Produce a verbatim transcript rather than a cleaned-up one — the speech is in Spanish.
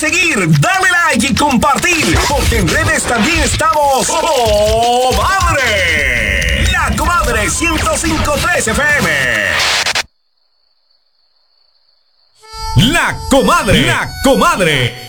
seguir, dale like y compartir, porque en redes también estamos. ¡Oh, madre! La Comadre ciento cinco punto tres F M. La Comadre, la Comadre.